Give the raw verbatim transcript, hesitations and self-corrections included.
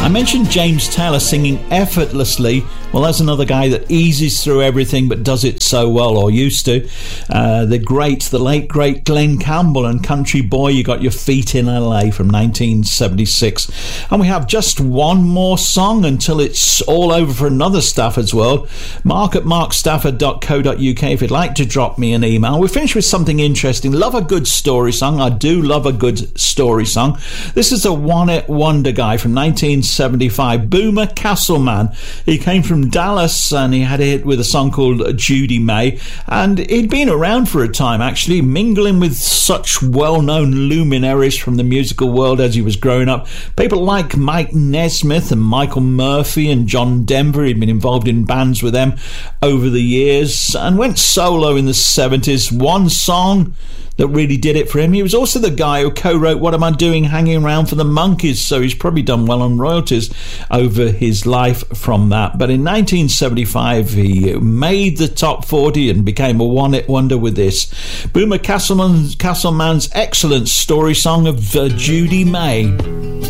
I mentioned James Taylor singing effortlessly. Well, there's another guy that eases through everything but does it so well, or used to. Uh, the great, the late great Glenn Campbell and Country Boy, You Got Your Feet in L A from nineteen seventy-six. And we have just one more song until it's all over for another Stafford's World. Mark at mark stafford dot co dot uk if you'd like to drop me an email. We finish with something interesting. Love a good story song. I do love a good story song. This is a one-hit wonder guy from nineteen seventy-five, Boomer Castleman. He came from Dallas and he had a hit with a song called Judy May, and he'd been around for a time actually, mingling with such well-known luminaries from the musical world as he was growing up. People like Mike Nesmith and Michael Murphy and John Denver. He'd been involved in bands with them over the years and went solo in the seventies. One song that really did it for him. He was also the guy who co-wrote What Am I Doing Hanging Around for the Monkees, so he's probably done well on royalties over his life from that. But in nineteen seventy-five, he made the top forty and became a one-hit wonder with this. Boomer Castleman, Castleman's excellent story song of uh, Judy May.